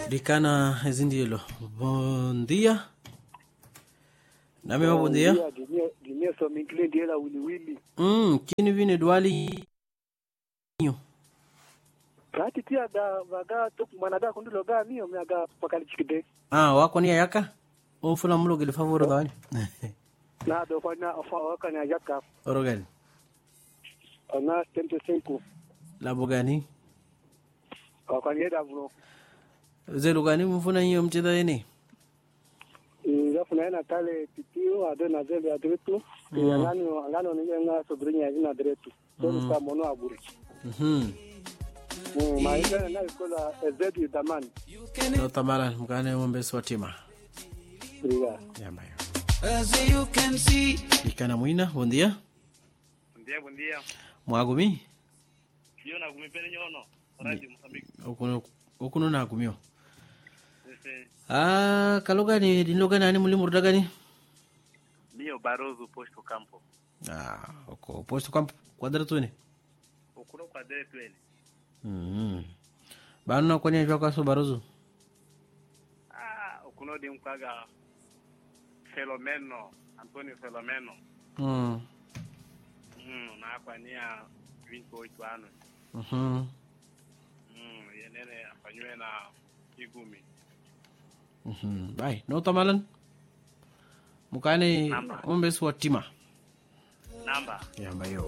Ricana Ezindielo. Bom dia. Name wa bom dia. Dinia so mingle ndiela wili. Kini vine dwali. Kati tia da vaga tok manada kundulo ga mio myaga pakali chikide. Wako ni yaka? Ofuna mulo gele favor dawani. Na do fanya waka ni yaka. Orogali. Ona 75. Labo gani? Wakanyeda bro. Zelu gani mfuna hiyo mcheza yene? Funa yana tale pitio ado na zelu adretu. Ngano ni nga sobrinya ina adretu. Kwa mono aburi. Maisha na ikola ezedi damani. No tamara mkane ngombe swatima. Yamba. As you can see. Ricana Muina, bom dia. Bom dia. Mwagumi? Yo na gumi pele nyono. Radio Mozambique. Okuno na gumio. Kaloga ni dinloga nani mulimurda gani? Mio Barozo Posto Campo. Oko Posto Campo quadrato ne. Okuno quadrato ele. Bano na kwani ajwa kwa so Barozo. Okuno de mkaga Filomeno, Antonio Filomeno. Na kwa nia 28 anos. Yenene afanywe na igumi. Bye. No tamalan. Mukane ombe swatima. Namba. Yamba yo.